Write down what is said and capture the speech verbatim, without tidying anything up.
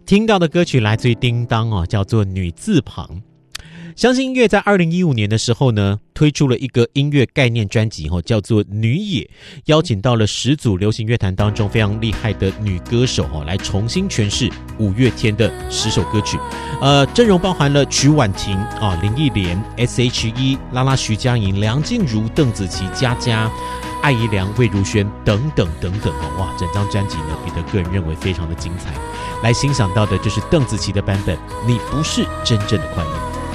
听到的歌曲来自于叮当哦，叫做女字旁。相信音乐在二零一五年的时候呢，推出了一个音乐概念专辑哦，叫做女野，邀请到了十组流行乐坛当中非常厉害的女歌手哦，来重新诠释五月天的十首歌曲。呃，阵容包含了曲婉婷啊、林忆莲、S H E、拉拉徐佳莹、梁静茹、邓紫棋、佳佳、艾怡良、魏如萱等等等等哦，哇，整张专辑呢，彼得个人认为非常的精彩。来欣赏到的就是邓紫棋的版本《你不是真正的快乐》。